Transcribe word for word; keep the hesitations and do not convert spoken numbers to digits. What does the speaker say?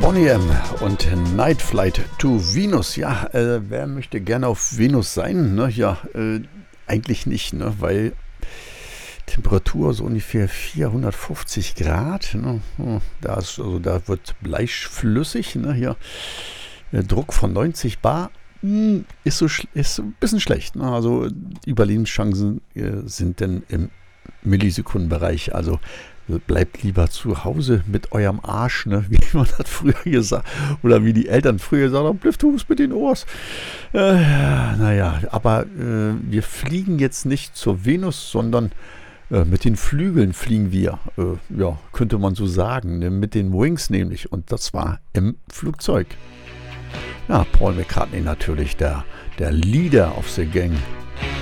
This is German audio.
Boney M. und Night Flight to Venus. Ja, äh, wer möchte gerne auf Venus sein? Ne? Ja, äh, eigentlich nicht, ne? Weil Temperatur so ungefähr vierhundertfünfzig Grad. Ne? Da, ist, also, da wird bleichflüssig. Ne? Hier, der Druck von neunzig Bar mh, ist, so, ist ein bisschen schlecht. Ne? Also Überlebenschancen äh, sind dann im Millisekundenbereich. Also bleibt lieber zu Hause mit eurem Arsch, ne? Wie man das früher gesagt oder wie die Eltern früher gesagt haben, Blüfthus mit den Ohrs. Äh, naja, aber äh, wir fliegen jetzt nicht zur Venus, sondern äh, mit den Flügeln fliegen wir. Äh, ja, könnte man so sagen, ne? Mit den Wings nämlich. Und das war im Flugzeug. Ja, Paul McCartney natürlich, der, der Leader of the Gang.